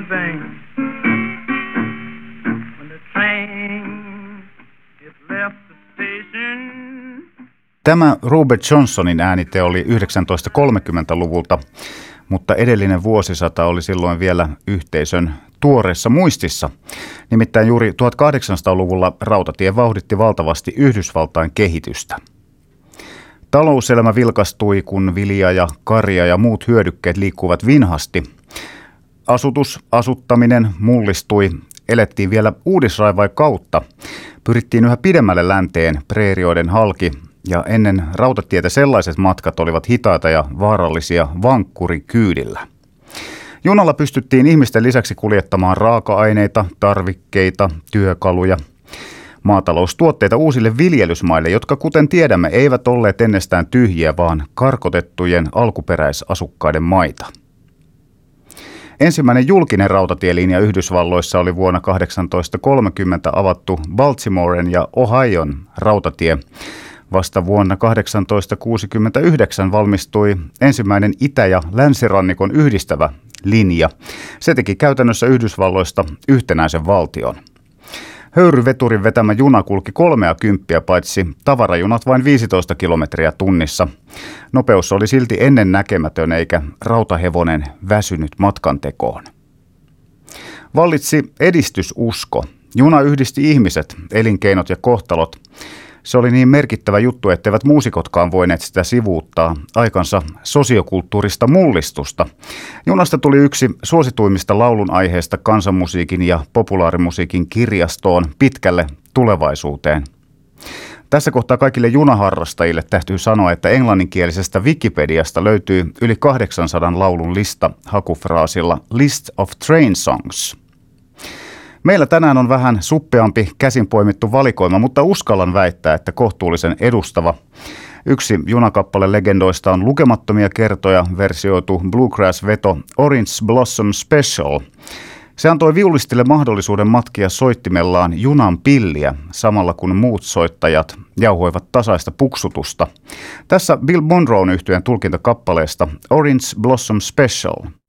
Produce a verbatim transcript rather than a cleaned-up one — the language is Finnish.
in vain. When the train it left the station. Tämä Robert Johnsonin äänite oli yhdeksäntoistakolmekymmentäluvulta, mutta edellinen vuosisata oli silloin vielä yhteisön tuoreessa muistissa. Nimittäin juuri tuhatkahdeksansataaluvulla rautatie vauhditti valtavasti Yhdysvaltain kehitystä. Talouselämä vilkastui, kun vilja ja karja ja muut hyödykkeet liikkuvat vinhasti. Asutus, asuttaminen mullistui, elettiin vielä uudisraivai kautta. Pyrittiin yhä pidemmälle länteen preerioiden halki ja ennen rautatietä sellaiset matkat olivat hitaita ja vaarallisia vankkurikyydillä. Junalla pystyttiin ihmisten lisäksi kuljettamaan raaka-aineita, tarvikkeita, työkaluja, maataloustuotteita uusille viljelysmaille, jotka kuten tiedämme eivät olleet ennestään tyhjiä, vaan karkotettujen alkuperäisasukkaiden maita. Ensimmäinen julkinen rautatielinja Yhdysvalloissa oli vuonna tuhatkahdeksansataakolmekymmentä avattu Baltimoren ja Ohion rautatie. Vasta vuonna tuhatkahdeksansataakuusikymmentäyhdeksän valmistui ensimmäinen itä- ja länsirannikon yhdistävä linja. Se teki käytännössä Yhdysvalloista yhtenäisen valtion. Höyryveturin vetämä juna kulki kolmea kymppiä, paitsi tavarajunat vain viisitoista kilometriä tunnissa. Nopeus oli silti ennen näkemätön eikä rautahevonen väsynyt matkantekoon. Vallitsi edistysusko. Juna yhdisti ihmiset, elinkeinot ja kohtalot. Se oli niin merkittävä juttu, etteivät muusikotkaan voineet sitä sivuuttaa aikansa sosiokulttuurista mullistusta. Junasta tuli yksi suosituimmista laulun aiheesta kansanmusiikin ja populaarimusiikin kirjastoon pitkälle tulevaisuuteen. Tässä kohtaa kaikille junaharrastajille täytyy sanoa, että englanninkielisestä Wikipediasta löytyy yli kahdeksansadan laulun lista hakufraasilla List of Train Songs. Meillä tänään on vähän suppeampi käsin poimittu valikoima, mutta uskallan väittää, että kohtuullisen edustava. Yksi junakappale legendoista on lukemattomia kertoja versioitu bluegrass-veto Orange Blossom Special. Se antoi viulistille mahdollisuuden matkia soittimellaan junan pilliä, samalla kun muut soittajat jauhoivat tasaista puksutusta. Tässä Bill Monroen yhtyeen tulkinta kappaleesta Orange Blossom Special.